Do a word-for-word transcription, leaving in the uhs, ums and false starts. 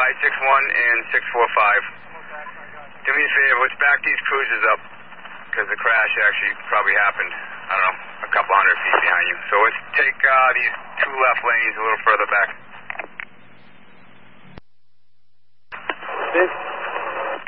five six one and six four five. Do me a favor, let's back these cruisers up, because the crash actually probably happened, I don't know, a couple hundred feet behind you. So let's take uh, these two left lanes a little further back.